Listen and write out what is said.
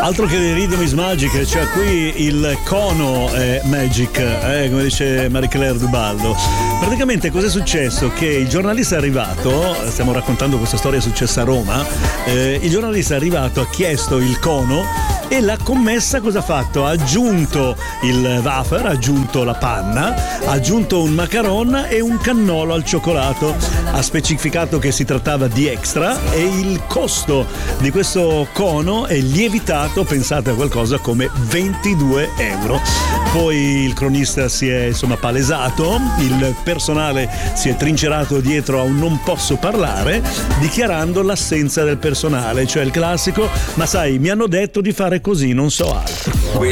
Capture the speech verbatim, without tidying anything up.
Altro che dei Rhythm Magic, cioè qui il cono è magic, eh, come dice Marie-Claire Dubaldo. Praticamente cos'è successo? Che il giornalista è arrivato, stiamo raccontando questa storia successa a Roma, eh, il giornalista è arrivato, ha chiesto il cono e la commessa cosa ha fatto? Ha aggiunto il wafer, ha aggiunto la panna, ha aggiunto un macaron e un cannolo al cioccolato. Ha specificato che si trattava di extra e il costo di questo cono è lievitato, pensate a qualcosa come ventidue euro. Poi il cronista si è insomma palesato, il personale si è trincerato dietro a un non posso parlare, dichiarando l'assenza del personale, cioè il classico: ma sai, mi hanno detto di fare così, non so altro.